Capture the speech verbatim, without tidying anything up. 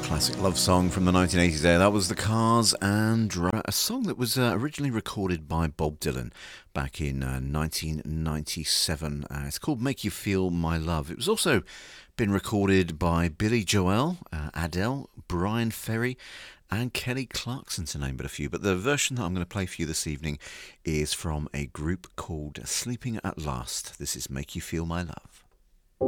Classic love song from the nineteen eighties there. That was The Cars and Dra- a song that was uh, originally recorded by Bob Dylan back in uh, nineteen ninety-seven. Uh, it's called Make You Feel My Love. It was also been recorded by Billy Joel, uh, Adele, Brian Ferry and Kelly Clarkson, to name but a few. But the version that I'm going to play for you this evening is from a group called Sleeping at Last. This is Make You Feel My Love.